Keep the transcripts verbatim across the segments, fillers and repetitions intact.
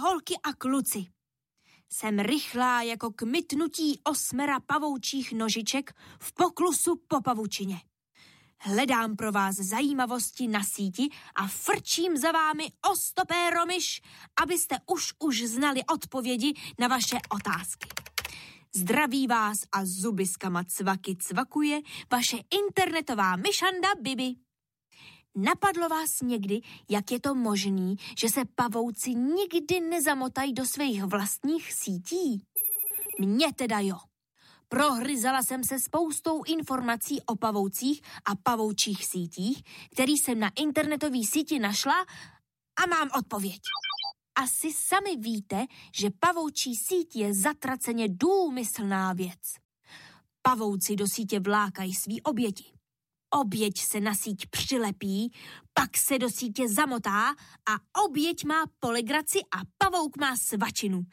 holky a kluci. Jsem rychlá jako k mytnutí osmera pavoučích nožiček v poklusu po pavučině. Hledám pro vás zajímavosti na síti a frčím za vámi o stopéro myš, abyste už už znali odpovědi na vaše otázky. Zdraví vás a zubiskama cvaky cvakuje vaše internetová myšanda Bibi. Napadlo vás někdy, jak je to možný, že se pavouci nikdy nezamotají do svých vlastních sítí? Mně teda jo. Prohryzala jsem se spoustou informací o pavoucích a pavoučích sítích, který jsem na internetové síti našla a mám odpověď. Asi sami víte, že pavoučí síť je zatraceně důmyslná věc. Pavouci do sítě vlákají svý oběti. Oběť se na síť přilepí, pak se do sítě zamotá a oběť má polegraci a pavouk má svačinu.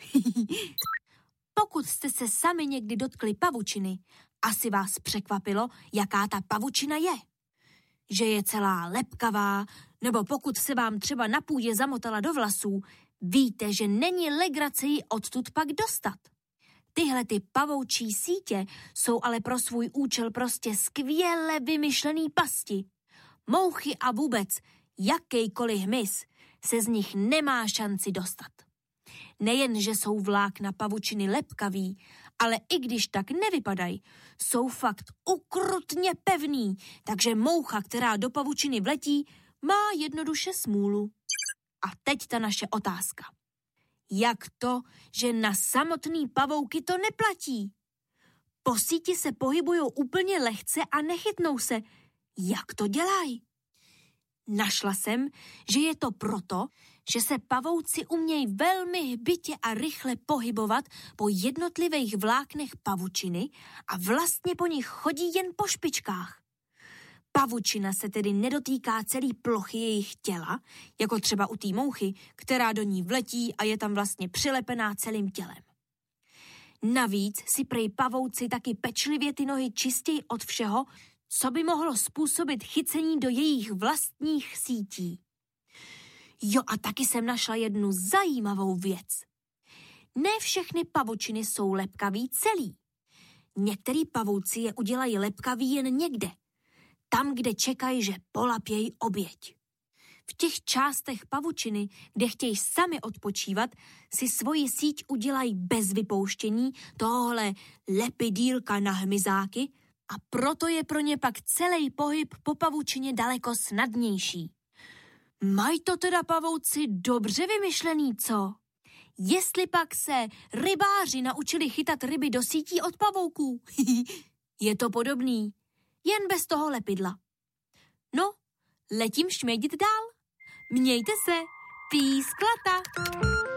Pokud jste se sami někdy dotkli pavučiny, asi vás překvapilo, jaká ta pavučina je. Že je celá lepkavá, nebo pokud se vám třeba na půdě zamotala do vlasů, víte, že není legrace ji odtud pak dostat. Tyhle ty pavoučí sítě jsou ale pro svůj účel prostě skvěle vymyšlený pasti. Mouchy a vůbec jakýkoliv hmyz se z nich nemá šanci dostat. Nejen, že jsou vlákna pavučiny lepkaví, ale i když tak nevypadají, jsou fakt ukrutně pevný, takže moucha, která do pavučiny vletí, má jednoduše smůlu. A teď ta naše otázka. Jak to, že na samotný pavouky to neplatí? Po síti se pohybujou úplně lehce a nechytnou se. Jak to dělají? Našla jsem, že je to proto, že se pavouci umějí velmi hbitě a rychle pohybovat po jednotlivých vláknech pavučiny a vlastně po nich chodí jen po špičkách. Pavučina se tedy nedotýká celý plochy jejich těla, jako třeba u té mouchy, která do ní vletí a je tam vlastně přilepená celým tělem. Navíc si prej pavouci taky pečlivě ty nohy čistějí od všeho, co by mohlo způsobit chycení do jejich vlastních sítí. Jo, a taky jsem našla jednu zajímavou věc. Ne všechny pavučiny jsou lepkaví celý. Některý pavouci je udělají lepkavý jen někde. Tam, kde čekají, že polapějí oběť. V těch částech pavučiny, kde chtějí sami odpočívat, si svoji síť udělají bez vypouštění tohohle lepidýlka na hmyzáky a proto je pro ně pak celý pohyb po pavučině daleko snadnější. Mají to teda pavouci dobře vymyšlený, co? Jestli pak se rybáři naučili chytat ryby do sítí od pavouků, je to podobný. Jen bez toho lepidla. No, letím šmědit dál. Mějte se, písklata.